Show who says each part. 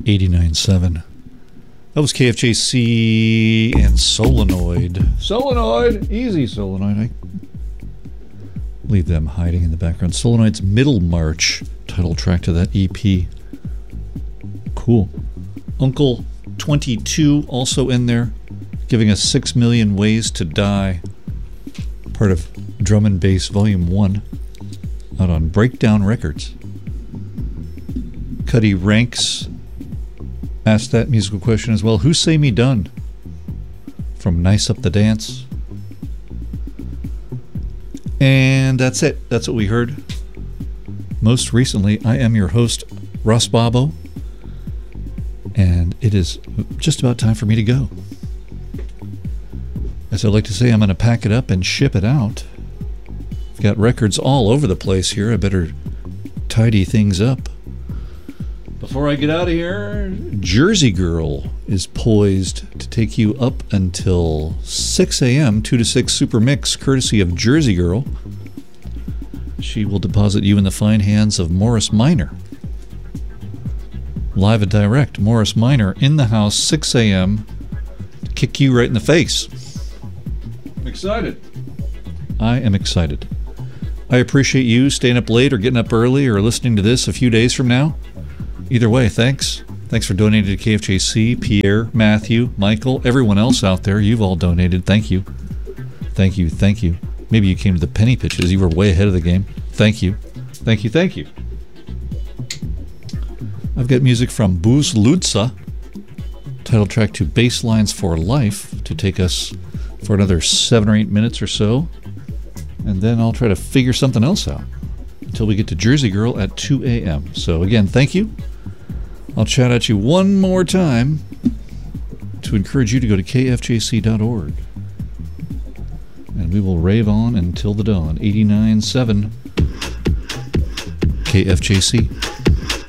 Speaker 1: 89.7. That was KFJC and Solenoid. Solenoid! Easy, Solenoid. I leave them hiding in the background. Solenoid's Middle March, title track to that EP. Cool. Uncle 22 also in there, giving us 6 Million Ways to Die. Part of Drum and Bass Volume 1, out on Breakdown Records. Cuddy Ranks asked that musical question as well. Who Say Me Done? From Nice Up the Dance. And that's it. That's what we heard. Most recently, I am your host, Russ Bobo. And it is just about time for me to go. As I like to say, I'm going to pack it up and ship it out. I've got records all over the place here. I better tidy things up. Before I get out of here, Jersey Girl is poised to take you up until 6 a.m., 2 to 6 Super Mix, courtesy of Jersey Girl. She will deposit you in the fine hands of Morris Minor. Live and direct, Morris Minor in the house, 6 a.m., to kick you right in the face. I'm excited. I am excited. I appreciate you staying up late or getting up early or listening to this a few days from now. Either way, thanks. Thanks for donating to KFJC, Pierre, Matthew, Michael, everyone else out there. You've all donated. Thank you. Thank you. Thank you. Maybe you came to the penny pitches. You were way ahead of the game. Thank you. Thank you. Thank you. I've got music from Booz Ludza, title track to Basslines for Life, to take us for another 7 or 8 minutes or so. And then I'll try to figure something else out until we get to Jersey Girl at 2 a.m. So again, thank you. I'll chat at you one more time to encourage you to go to kfjc.org. And we will rave on until the dawn. 89.7 KFJC.